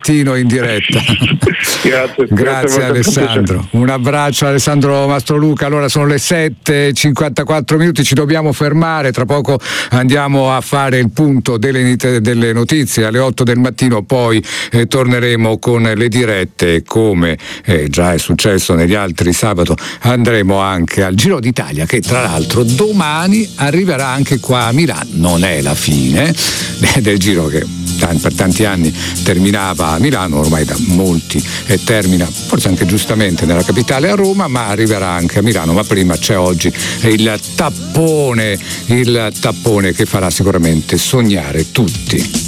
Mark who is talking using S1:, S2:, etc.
S1: mattino in diretta. Grazie Alessandro. Un abbraccio Alessandro Mastroluca. Allora sono le 7:54 minuti, ci dobbiamo fermare, tra poco andiamo a fare il punto delle notizie alle 8 del mattino, poi torneremo con le dirette come già è successo negli altri sabato. Andremo anche al Giro d'Italia, che tra l'altro domani arriverà anche qua a Milano. Non è la fine del Giro, che per tanti anni terminava a Milano, ormai da molti termina forse anche giustamente nella capitale, a Roma, ma arriverà anche a Milano. Ma prima c'è oggi il tappone che farà sicuramente sognare tutti.